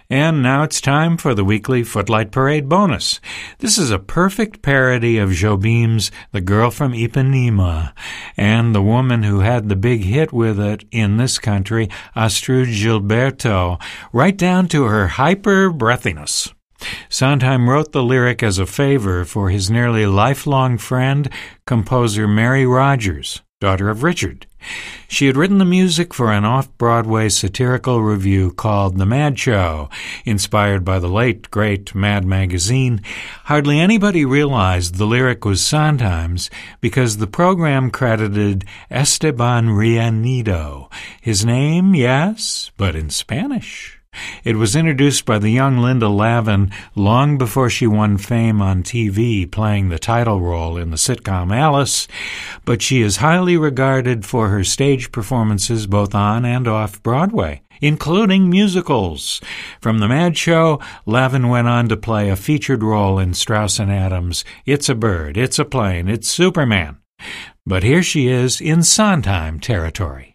And now it's time for the weekly Footlight Parade bonus. This is a perfect parody of Jobim's The Girl from Ipanema, and the woman who had the big hit with it in this country, Astrud Gilberto, right down to her hyper-breathiness. Sondheim wrote the lyric as a favor for his nearly lifelong friend, composer Mary Rodgers, daughter of Richard. She had written the music for an off-Broadway satirical revue called The Mad Show, inspired by the late, great Mad Magazine. Hardly anybody realized the lyric was Sondheim's because the program credited Esteban Rianido. His name, yes, but in Spanish. It was introduced by the young Linda Lavin long before she won fame on TV playing the title role in the sitcom Alice, but she is highly regarded for her stage performances both on and off Broadway, including musicals. From The Mad Show, Lavin went on to play a featured role in Strauss and Adams' It's a Bird, It's a Plane, It's Superman. But here she is in Sondheim territory.